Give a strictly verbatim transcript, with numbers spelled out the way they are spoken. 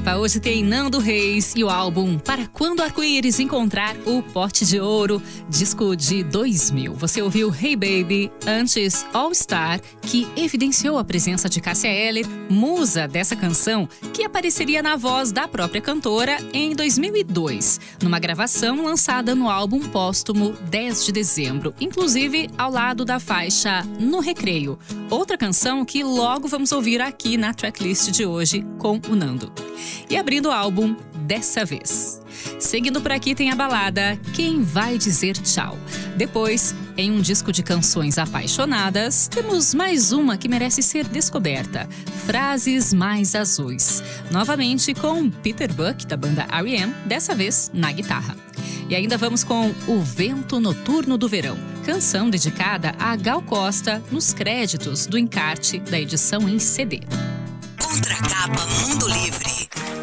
capa, hoje tem Nando Reis e o álbum Para Quando o Arco-Íris Encontrar o Pote de Ouro, disco de dois mil. Você ouviu Hey Baby, antes All Star, que evidenciou a presença de Cássia Eller, musa dessa canção, que apareceria na voz da própria cantora em dois mil e dois, numa gravação lançada no álbum póstumo dez de dezembro, inclusive ao lado da faixa No Recreio, outra canção que logo vamos ouvir aqui na tracklist de hoje com o Nando. E abrindo o álbum Dessa Vez. Seguindo por aqui tem a balada Quem Vai Dizer Tchau. Depois, em um disco de canções apaixonadas, temos mais uma que merece ser descoberta, Frases Mais Azuis. Novamente com Peter Buck, da banda R E M, dessa vez na guitarra. E ainda vamos com O Vento Noturno do Verão, canção dedicada a Gal Costa nos créditos do encarte da edição em C D. Contracapa Mundo Livre.